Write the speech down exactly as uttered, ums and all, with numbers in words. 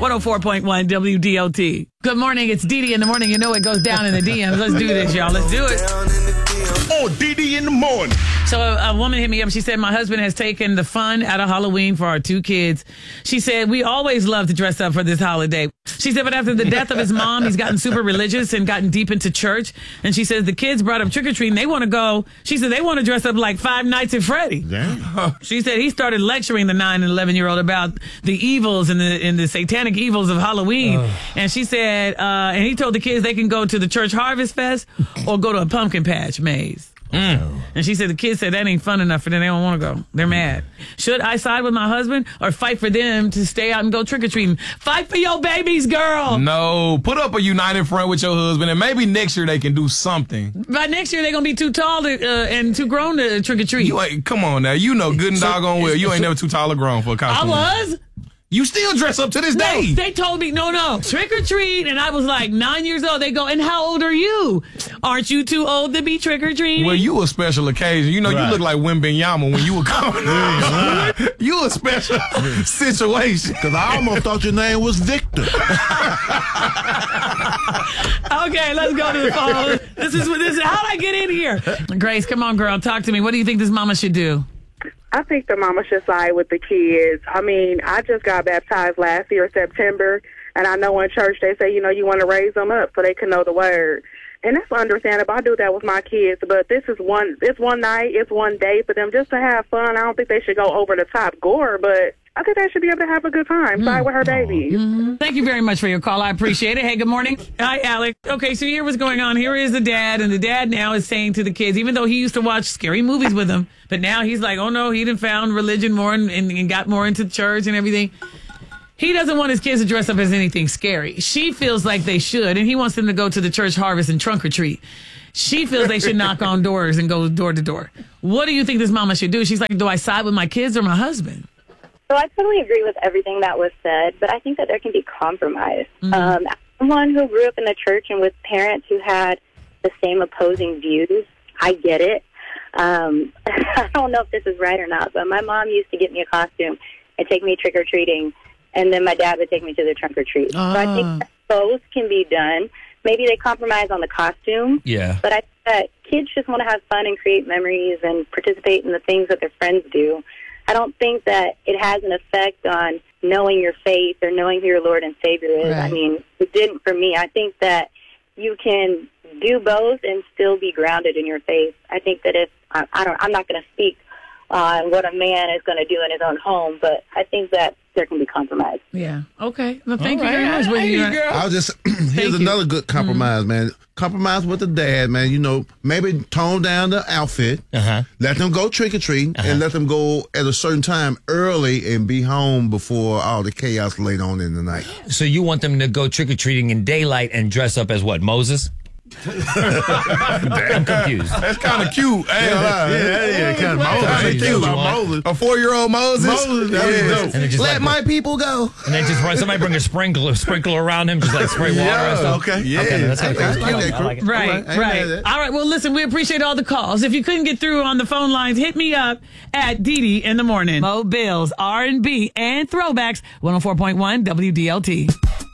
one oh four point one W D L T. Good morning. It's Dee Dee in the morning. You know it goes down in the D Ms. Let's do this, y'all. Let's do it. Oh, Dee Dee in the morning. So a, a woman hit me up. She said, my husband has taken the fun out of Halloween for our two kids. She said, we always love to dress up for this holiday. She said, but after the death of his mom, he's gotten super religious and gotten deep into church. And she says the kids brought up trick-or-treating. They want to go. She said they want to dress up like Five Nights at Freddy. Damn. She said he started lecturing the nine and eleven-year-old about the evils and the and the satanic evils of Halloween. Uh. And she said, uh, and he told the kids they can go to the church Harvest Fest or go to a pumpkin patch maze. Mm. And she said the kids said that ain't fun enough for them. They don't want to go. They're mad. Should I side with my husband or fight for them to stay out and go trick-or-treating? Fight for your babies, girl. No. Put up a united front with your husband, and maybe next year they can do something. By next year, they're going to be too tall to, uh, and too grown to trick-or-treat. You ain't, come on now. You know good and doggone well. You ain't never too tall or grown for a costume. I was. You still dress up to this no, day. They told me, no, no, trick or treat. And I was like nine years old. They go, and how old are you? Aren't you too old to be trick or treating? Well, you a special occasion. You know, right. You look like Wimbenyama when you were coming. Yeah, right. You a special situation. Because I almost thought your name was Victor. Okay, let's go to the phone. This is this is how'd I get in here? Grace, come on, girl. Talk to me. What do you think this mama should do? I think the mama should side with the kids. I mean, I just got baptized last year, September, and I know in church they say, you know, you want to raise them up so they can know the word. And that's understandable. I do that with my kids, but this is one, it's one night, it's one day for them just to have fun. I don't think they should go over the top gore, but I think they should be able to have a good time. Side with her babies. Mm-hmm. Thank you very much for your call. I appreciate it. Hey, good morning. Hi, Alec. Okay, so here what's going on. Here is the dad, and the dad now is saying to the kids, even though he used to watch scary movies with them, but now he's like, oh no, he done found religion more and, and, and got more into church and everything. He doesn't want his kids to dress up as anything scary. She feels like they should, and he wants them to go to the church harvest and trunk or treat. She feels they should knock on doors and go door to door. What do you think this mama should do? She's like, do I side with my kids or my husband? So I totally agree with everything that was said, but I think that there can be compromise. Mm-hmm. Um, as someone who grew up in the church and with parents who had the same opposing views, I get it. Um, I don't know if this is right or not, but my mom used to get me a costume and take me trick-or-treating, and then my dad would take me to the trunk-or-treat. Uh. So I think that both can be done. Maybe they compromise on the costume, yeah. but I think that kids just want to have fun and create memories and participate in the things that their friends do. I don't think that it has an effect on knowing your faith or knowing who your Lord and Savior is. Right. I mean, it didn't for me. I think that you can do both and still be grounded in your faith. I think that if, I, I don't, I'm not going to speak on what a man is going to do in his own home, but I think that there can be compromise. Yeah. Okay. Well, thank All you very right. much. Hey, you girl. I'll just, here's you. another good compromise, mm-hmm. man. Compromise with the dad, man. You know, maybe tone down the outfit. Uh-huh. Let them go trick-or-treating, uh-huh. and let them go at a certain time early and be home before all the chaos later on in the night. So you want them to go trick-or-treating in daylight and dress up as what, Moses? I'm confused. That's kind of cute. Hey, yeah, yeah, yeah, kind of Moses. Cute. Moses. A four-year-old Moses. Moses, that yeah. was dope. And just let like, my people go. And then just run. Somebody bring a sprinkler, sprinkler around him, just like spray water yeah, and stuff. Okay, yeah, okay, that's kind of I, cool. I, I, I like it. Right, right. right. All right. Well, listen, we appreciate all the calls. If you couldn't get through on the phone lines, hit me up at Dee Dee in the morning. Mo Bills, R and B, and throwbacks. one oh four point one W D L T.